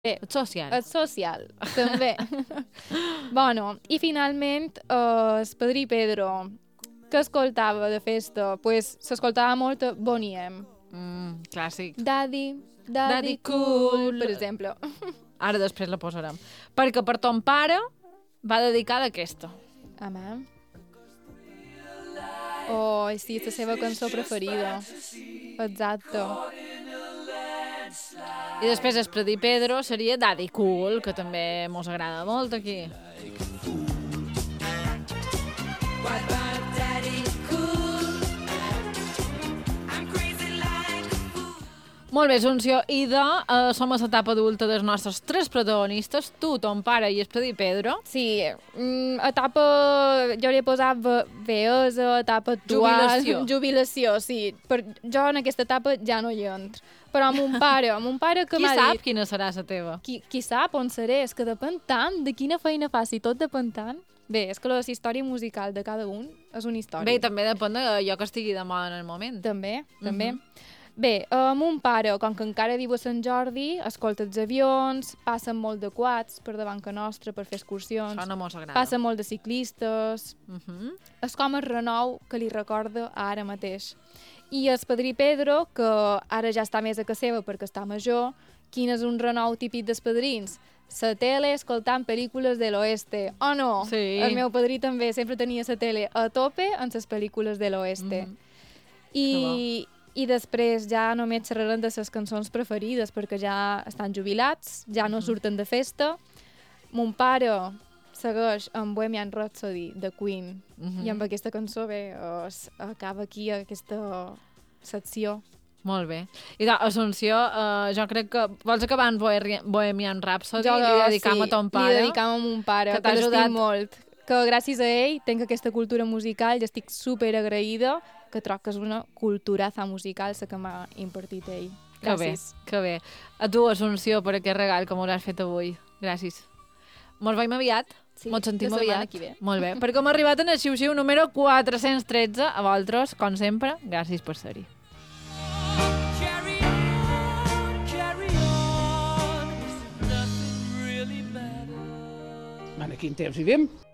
El social. El social, també. Bueno, i finalment, el padrí Pedro, que escoltava de festa? Pues s'escoltava molt Boney M. Clàssic. Daddy cool, per exemple. Ara després la posarem. Perquè per ton pare va dedicada a aquesta. Amà. Oh, sí, és la seva cançó preferida. Exacte. I després el padrí Pedro seria Daddy Cool, que també mos agrada molt aquí. Molt bé, Assumpció, i som a l'etapa adulta dels nostres tres protagonistes, tu, ton pare i el padrí Pedro. Sí, etapa, jo li he posat vellesa, etapa actual... Jubilació, sí. Jo en aquesta etapa ja no hi entro. Però mon pare que m'ha dit... Qui sap quina serà la teva? Qui sap on seré? És que depèn tant de quina feina faci, tot depèn tant. Bé, és que la història musical de cada un és una història. Bé, també depèn d'allò que estigui de moda en el moment. També. Bé, mon pare, com que encara viu a Sant Jordi, escolta els avions, passen molt de quads per davant que nostra per fer excursions. Això no mos agrada. Passen molt de ciclistes. És com el renou que li recorda ara mateix. I el padrí Pedro, que ara ja està més a casa seva perquè està major, quin és un renou típic dels padrins? La tele escoltant pel·lícules de l'oeste. Oh, no! Sí. El meu padrí també sempre tenia la tele a tope amb les pel·lícules de l'oeste. I després ja només xerraran de les cançons preferides perquè ja estan jubilats, ja no surten de festa. Mon pare segueix amb Bohemian Rhapsody de Queen i amb aquesta cançó acaba aquí aquesta secció. Molt bé. I Assumpció, jo crec que vols acabar amb Bohemian Rhapsody i li dedicam a ton pare. Li dedicam a mon pare, que l'estim molt. Que gràcies a ell tenc aquesta cultura musical i estic super agraïda, que troc que és una culturaza musical la que m'ha impartit ell. Gràcies. Que bé. A tu, Assumpció, per aquest regal que m'ho has fet avui. Gràcies. Mos veiem aviat. Sí, mos sentim aviat. ve. Molt bé. Perquè hem arribat en el xiu-xiu número 413. A vosaltres, com sempre, gràcies per ser-hi. En quin temps vivim?